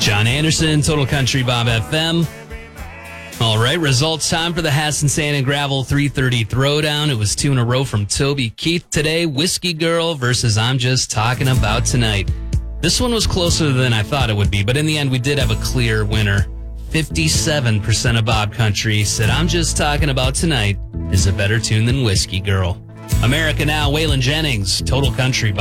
John Anderson, Total Country Bob FM. All right, results time for the Hassan Sand and Gravel 330 Throwdown. It was 2 in a row from Toby Keith today. Whiskey Girl versus I'm Just Talking About Tonight. This one was closer than I thought it would be, but in the end, we did have a clear winner. 57% of Bob Country said I'm Just Talking About Tonight is a better tune than Whiskey Girl. America Now, Waylon Jennings, Total Country Bob.